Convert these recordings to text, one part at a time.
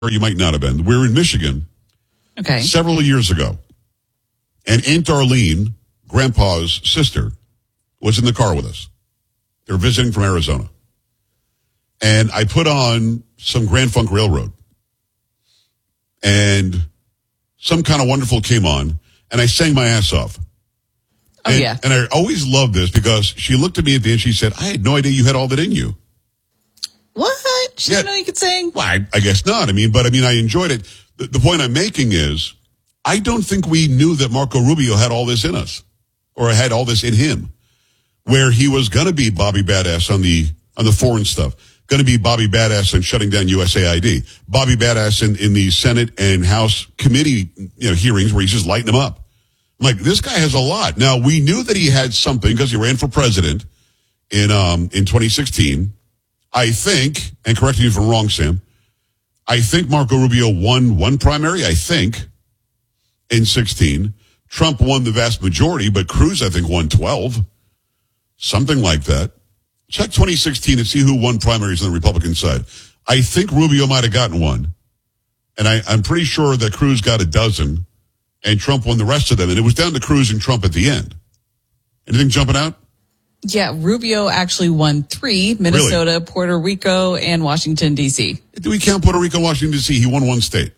or you might not have been. We were in Michigan several years ago. And Aunt Darlene, Grandpa's sister, was in the car with us. They were visiting from Arizona. And I put on some Grand Funk Railroad. And Some Kind of Wonderful came on, and I sang my ass off. And I always loved this because she looked at me at the end, she said, I had no idea you had all that in you. What? She didn't know you could sing? Well, I guess not. I enjoyed it. The point I'm making is, I don't think we knew that Marco Rubio had all this in us, or had all this in him, where he was going to be Bobby Badass on the foreign stuff, going to be Bobby Badass on shutting down USAID, Bobby Badass in the Senate and House committee hearings where he's just lighting them up. I'm like, this guy has a lot. Now, we knew that he had something because he ran for president in 2016. I think, and correct me if I'm wrong, Sam, I think Marco Rubio won one primary, I think, in 16. Trump won the vast majority, but Cruz, I think, won 12. Something like that. Check 2016 and see who won primaries on the Republican side. I think Rubio might have gotten one. And I'm pretty sure that Cruz got a dozen, and Trump won the rest of them. And it was down to Cruz and Trump at the end. Anything jumping out? Yeah, Rubio actually won 3, Minnesota, Really? Puerto Rico, and Washington, D.C. Do we count Puerto Rico, Washington, D.C.? He won one state.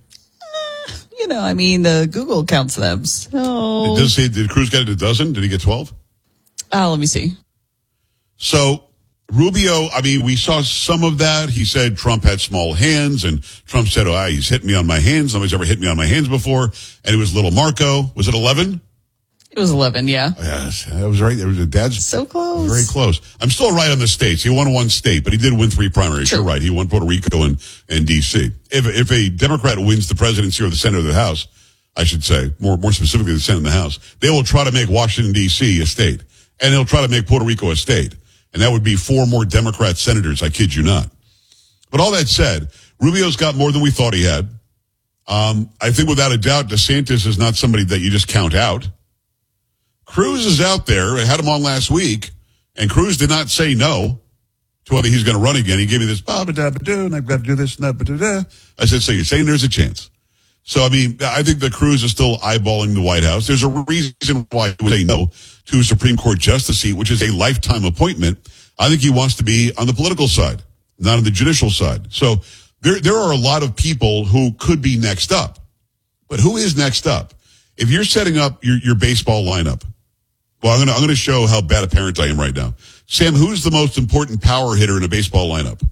Google counts them. So. It does say, did Cruz get a dozen? Did he get 12? Let me see. So, Rubio, we saw some of that. He said Trump had small hands, and Trump said, he's hitting me on my hands. Nobody's ever hit me on my hands before. And it was little Marco. Was it 11? It was 11, yeah. Yes, that was right. There was a dad's so close. Very close. I'm still right on the states. He won one state, but he did win 3 primaries. True. You're right. He won Puerto Rico and D.C. If a Democrat wins the presidency or the Senate or the House, I should say, more specifically the Senate and the House, they will try to make Washington, D.C. a state. And they'll try to make Puerto Rico a state. And that would be 4 more Democrat senators. I kid you not. But all that said, Rubio's got more than we thought he had. I think without a doubt, DeSantis is not somebody that you just count out. Cruz is out there. I had him on last week, and Cruz did not say no to whether he's going to run again. He gave me this, and I've got to do this, and I said, so you're saying there's a chance. So, I think that Cruz is still eyeballing the White House. There's a reason why he would say no to a Supreme Court justice seat, which is a lifetime appointment. I think he wants to be on the political side, not on the judicial side. So there are a lot of people who could be next up. But who is next up? If you're setting up your baseball lineup, well, I'm going to show how bad a parent I am right now. Sam, who's the most important power hitter in a baseball lineup?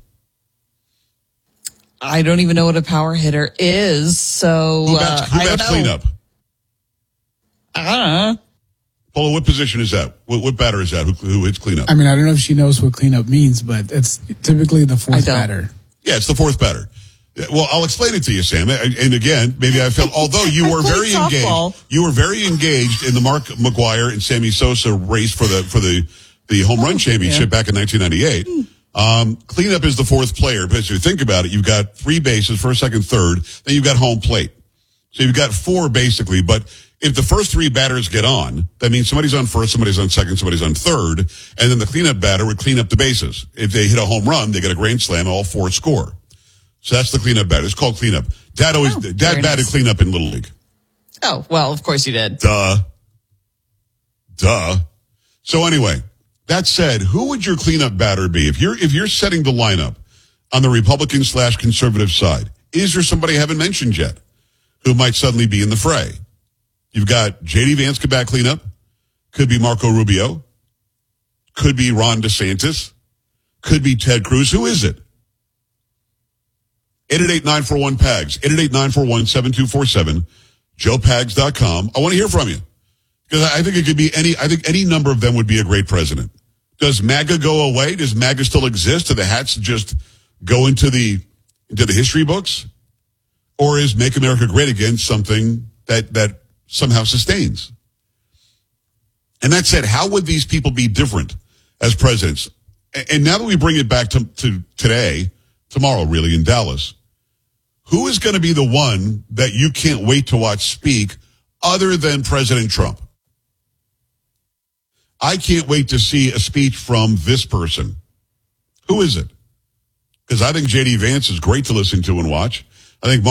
I don't even know what a power hitter is. So who bats cleanup? I don't know. Paula, what position is that? What batter is that? Who hits cleanup? I don't know if she knows what cleanup means, but it's typically the 4th batter. Yeah, it's the 4th batter. Well, I'll explain it to you, Sam. And again, maybe I felt, although you were very engaged in the Mark McGwire and Sammy Sosa race for the home run championship back in 1998. Cleanup is the 4th player, but if you think about it, you've got 3 bases, first, second, third, then you've got home plate. So you've got 4 basically, but if the first 3 batters get on, that means somebody's on first, somebody's on second, somebody's on third, and then the cleanup batter would clean up the bases. If they hit a home run, they get a grand slam, all 4 score. So that's the cleanup batter. It's called cleanup. Dad batted cleanup in Little League. Oh, well, of course you did. Duh. So anyway, that said, who would your cleanup batter be? If you're setting the lineup on the Republican/conservative side, is there somebody I haven't mentioned yet who might suddenly be in the fray? You've got J.D. Vance could bat cleanup. Could be Marco Rubio. Could be Ron DeSantis. Could be Ted Cruz. Who is it? 888-941-PAGS. 888-941-7247. JoePags.com. I want to hear from you. Because I think it could be any number of them would be a great president. Does MAGA go away? Does MAGA still exist? Do the hats just go into the history books? Or is Make America Great Again something that somehow sustains? And that said, how would these people be different as presidents? And now that we bring it back to tomorrow really, in Dallas, who is going to be the one that you can't wait to watch speak other than President Trump? I can't wait to see a speech from this person. Who is it? Because I think J.D. Vance is great to listen to and watch. I think